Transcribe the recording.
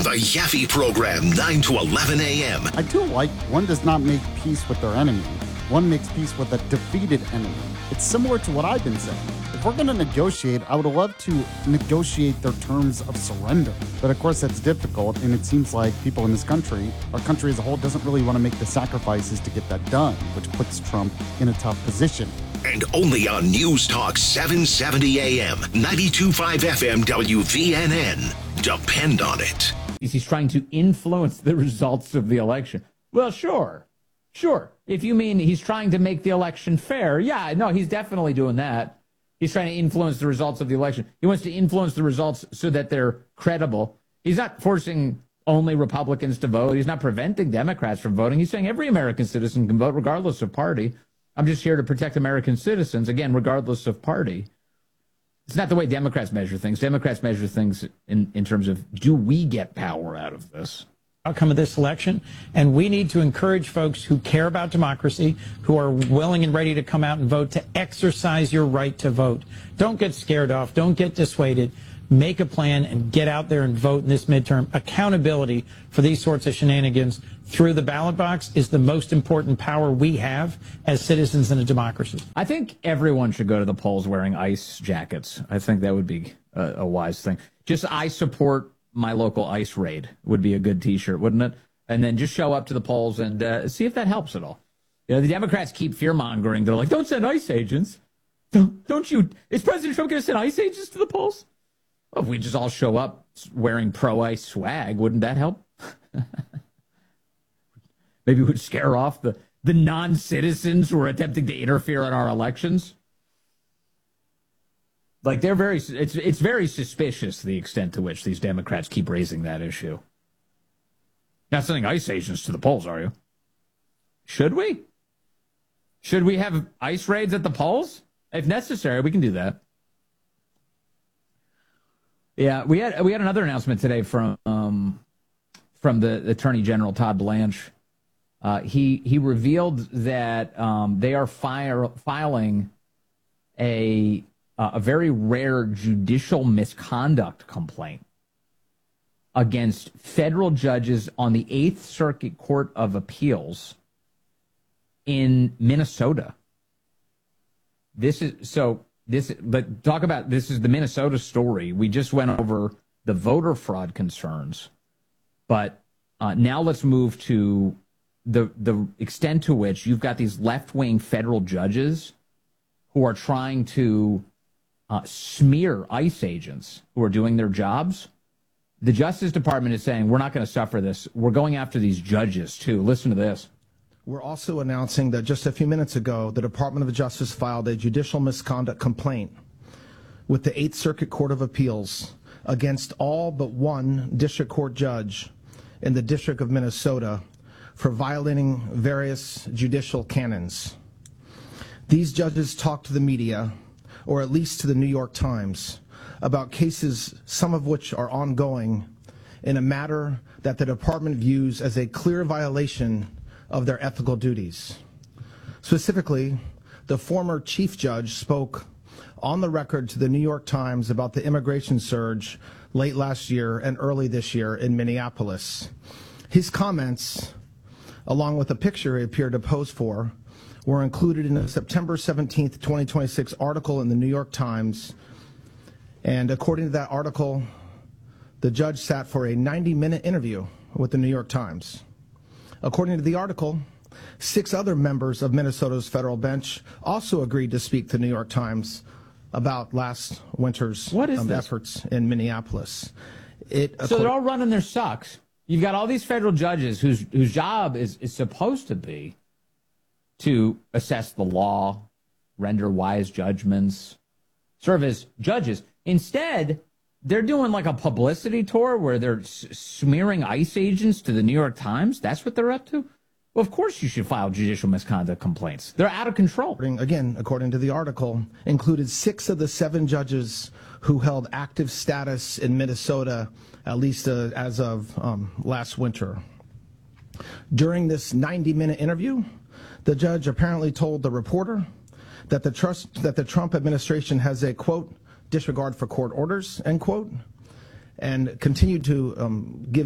The Yaffe Program, 9 to 11 a.m. I do like one does not make peace with their enemy. One makes peace with a defeated enemy. It's similar to what I've been saying. If we're going to negotiate, I would love to negotiate their terms of surrender. But of course, that's difficult, and it seems like people in this country, our country as a whole, doesn't really want to make the sacrifices to get that done, which puts Trump in a tough position. And only on News Talk 770 AM, 92.5 FM WVNN. Depend on it. He's trying to influence the results of the election. Well, sure. If you mean he's trying to make the election fair, yeah, no, he's definitely doing that. He's trying to influence the results of the election. He wants to influence the results so that they're credible. He's not forcing only Republicans to vote. He's not preventing Democrats from voting. He's saying every American citizen can vote regardless of party. I'm just here to protect American citizens, again, regardless of party. It's not the way Democrats measure things. Democrats measure things in terms of, do we get power out of this? Outcome of this election, and we need to encourage folks who care about democracy, who are willing and ready to come out and vote, to exercise your right to vote. Don't get scared off. Don't get dissuaded. Make a plan and get out there and vote in this midterm. Accountability for these sorts of shenanigans through the ballot box is the most important power we have as citizens in a democracy. I think everyone should go to the polls wearing ICE jackets. I think that would be a wise thing. Just I support my local ICE raid would be a good T-shirt, wouldn't it? And then just show up to the polls and see if that helps at all. You know, the Democrats keep fear-mongering. They're like, don't send ICE agents. Don't you? Is President Trump going to send ICE agents to the polls? Well, if we just all show up wearing pro-ICE swag, wouldn't that help? Maybe it would scare off the non-citizens who are attempting to interfere in our elections. Like, it's very suspicious the extent to which these Democrats keep raising that issue. Not sending ICE agents to the polls, are you? Should we? Should we have ICE raids at the polls? If necessary, we can do that. Yeah, we had another announcement today from the Attorney General, Todd Blanche. He revealed that they are filing a very rare judicial misconduct complaint against federal judges on the Eighth Circuit Court of Appeals in Minnesota. But talk about, this is the Minnesota story. We just went over the voter fraud concerns, but now let's move to the extent to which you've got these left-wing federal judges who are trying to smear ICE agents who are doing their jobs. The Justice Department is saying, we're not going to suffer this. We're going after these judges, too. Listen to this. We're also announcing that just a few minutes ago, the Department of Justice filed a judicial misconduct complaint with the Eighth Circuit Court of Appeals against all but one district court judge in the District of Minnesota for violating various judicial canons. These judges talked to the media, or at least to the New York Times, about cases, some of which are ongoing, in a matter that the department views as a clear violation of their ethical duties. Specifically, the former chief judge spoke on the record to the New York Times about the immigration surge late last year and early this year in Minneapolis. His comments, along with a picture he appeared to pose for, were included in a September 17th, 2026 article in the New York Times. And according to that article, the judge sat for a 90-minute interview with the New York Times. According to the article, 6 other members of Minnesota's federal bench also agreed to speak to the New York Times about last winter's efforts in Minneapolis. So they're all running their socks. You've got all these federal judges whose job is supposed to be to assess the law, render wise judgments, serve as judges. Instead, they're doing like a publicity tour where they're smearing ICE agents to the New York Times. That's what they're up to? Well, of course you should file judicial misconduct complaints. They're out of control. Again, according to the article, included 6 of the 7 judges who held active status in Minnesota, at least as of last winter. During this 90-minute interview, the judge apparently told the reporter that the Trump administration has a, quote, disregard for court orders, end quote, and continued to give